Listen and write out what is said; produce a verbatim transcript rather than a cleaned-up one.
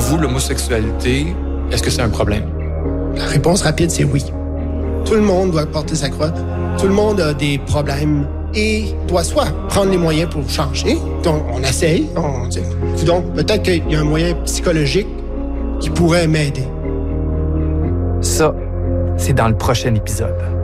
vous, l'homosexualité, est-ce que c'est un problème? La réponse rapide, c'est oui. Tout le monde doit porter sa croix. Tout le monde a des problèmes et doit soit prendre les moyens pour changer. Donc, on essaye. On dit, donc, peut-être qu'il y a un moyen psychologique qui pourrait m'aider. Ça, c'est dans le prochain épisode.